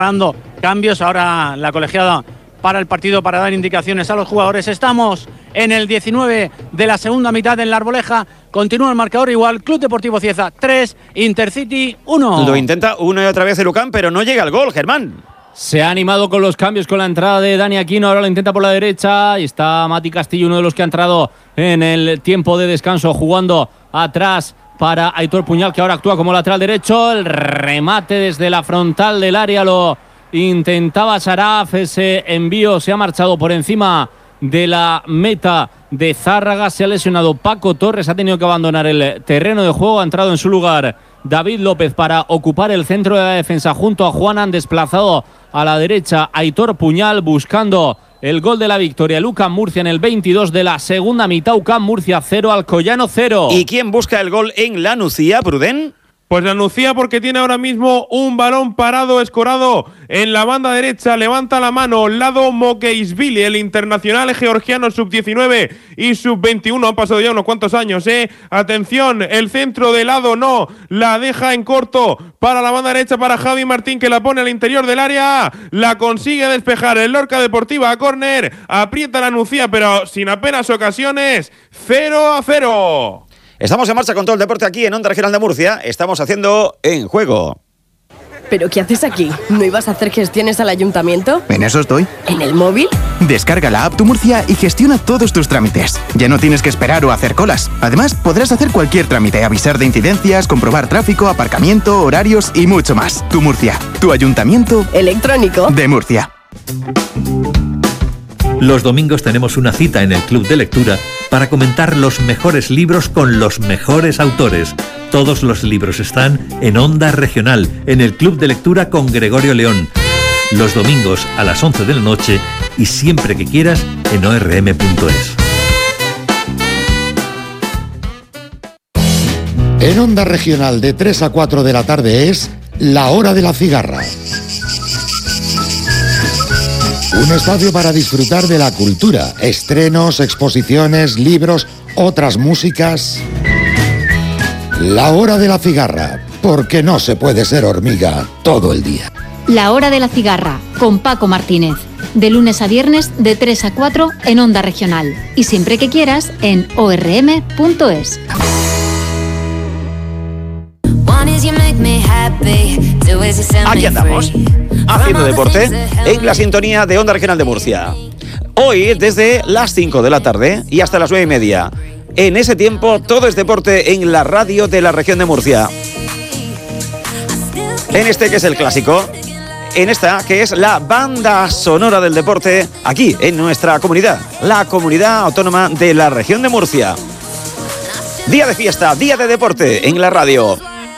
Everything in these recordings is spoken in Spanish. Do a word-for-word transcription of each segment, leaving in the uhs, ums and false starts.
dando cambios ahora la colegiada para el partido, para dar indicaciones a los jugadores. Estamos en el diecinueve de la segunda mitad en la Arboleja. Continúa el marcador igual. Club Deportivo Cieza tres, Intercity uno. Lo intenta una y otra vez el Lucan, pero no llega al gol, Germán. Se ha animado con los cambios, con la entrada de Dani Aquino. Ahora lo intenta por la derecha. Y está Mati Castillo, uno de los que ha entrado en el tiempo de descanso, jugando atrás para Aitor Puñal, que ahora actúa como lateral derecho. El remate desde la frontal del área lo intentaba Saraf. Ese envío se ha marchado por encima de la meta de Zárraga. Se ha lesionado Paco Torres, ha tenido que abandonar el terreno de juego. Ha entrado en su lugar David López para ocupar el centro de la defensa junto a Juan. Han desplazado a la derecha Aitor Puñal, buscando el gol de la victoria. UCAM Murcia en el veintidós de la segunda mitad. UCAM Murcia cero, Alcoyano cero. ¿Y quién busca el gol en la Nucía, Pruden? Pues la Nucía, porque tiene ahora mismo un balón parado, escorado en la banda derecha. Levanta la mano Lado Mokeishvili, el internacional georgiano sub diecinueve y sub veintiuno. Han pasado ya unos cuantos años, ¿eh? Atención, el centro de Lado no, la deja en corto para la banda derecha para Javi Martín, que la pone al interior del área. La consigue despejar el Lorca Deportiva a córner. Aprieta la Nucía, pero sin apenas ocasiones. cero a cero. Estamos en marcha con todo el deporte aquí en Onda Regional de Murcia. Estamos haciendo En Juego. ¿Pero qué haces aquí? ¿No ibas a hacer gestiones al ayuntamiento? En eso estoy. ¿En el móvil? Descarga la app Tu Murcia y gestiona todos tus trámites. Ya no tienes que esperar o hacer colas. Además, podrás hacer cualquier trámite, avisar de incidencias, comprobar tráfico, aparcamiento, horarios y mucho más. Tu Murcia, tu ayuntamiento electrónico de Murcia. Los domingos tenemos una cita en el Club de Lectura para comentar los mejores libros con los mejores autores. Todos los libros están en Onda Regional, en el Club de Lectura con Gregorio León. Los domingos a las once de la noche y siempre que quieras en o r m punto es. En Onda Regional de tres a cuatro de la tarde es La Hora de la Cigarra. Un espacio para disfrutar de la cultura, estrenos, exposiciones, libros, otras músicas. La Hora de la Cigarra, porque no se puede ser hormiga todo el día. La Hora de la Cigarra, con Paco Martínez. De lunes a viernes, de tres a cuatro en Onda Regional. Y siempre que quieras, en o r m punto es. Aquí andamos, haciendo deporte en la sintonía de Onda Regional de Murcia. Hoy desde las cinco de la tarde y hasta las nueve y media. En ese tiempo todo es deporte en la radio de la región de Murcia. En este que es el clásico, en esta que es la banda sonora del deporte aquí en nuestra comunidad, la comunidad autónoma de la región de Murcia. Día de fiesta, día de deporte en la radio.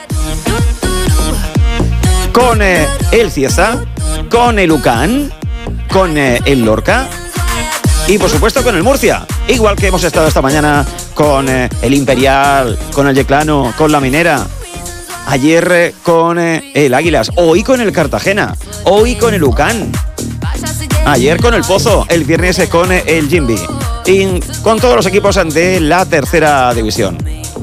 Con eh, el Cieza, con el UCAN, con eh, el Lorca y por supuesto con el Murcia. Igual que hemos estado esta mañana con eh, el Imperial, con el Yeclano, con la Minera. Ayer eh, con eh, el Águilas, hoy con el Cartagena, hoy con el UCAN. Ayer con el Pozo, el viernes eh, con eh, el Jimby. Y con todos los equipos de la tercera división.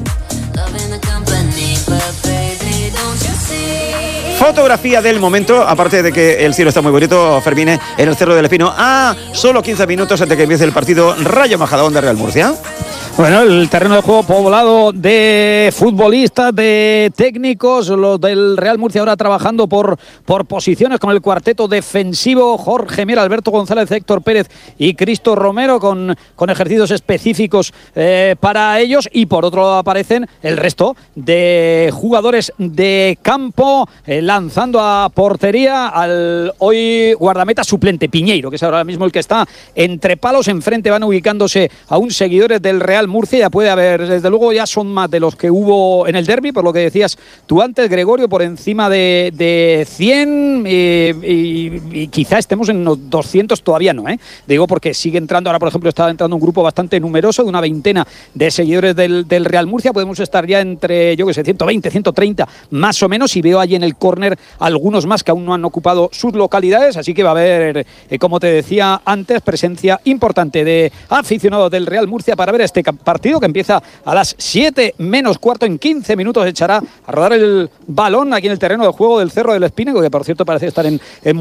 Fotografía del momento, aparte de que el cielo está muy bonito, Fermine, en el Cerro del Espino, a solo quince minutos antes de que empiece el partido Rayo Majadahonda Real Murcia. Bueno, el terreno de juego poblado de futbolistas, de técnicos, los del Real Murcia ahora trabajando por, por posiciones con el cuarteto defensivo, Jorge Mier, Alberto González, Héctor Pérez y Cristo Romero, con, con ejercicios específicos eh, para ellos, y por otro lado aparecen el resto de jugadores de campo, eh, lanzando a portería al hoy guardameta suplente Piñeiro, que es ahora mismo el que está entre palos. Enfrente van ubicándose aún seguidores del Real Murcia. Ya puede haber, desde luego ya son más de los que hubo en el derbi, por lo que decías tú antes, Gregorio, por encima de, de cien, eh, y, y quizá estemos en los doscientos, todavía no, ¿eh? Digo porque sigue entrando, ahora por ejemplo está entrando un grupo bastante numeroso de una veintena de seguidores del, del Real Murcia. Podemos estar ya entre, yo que sé, ciento veinte, ciento treinta más o menos, y veo allí en el córner algunos más que aún no han ocupado sus localidades, así que va a haber, eh, como te decía antes, presencia importante de aficionados del Real Murcia para ver este este partido que empieza a las siete menos cuarto. En quince minutos echará a rodar el balón aquí en el terreno de juego del Cerro del Espínico, que por cierto parece estar en, en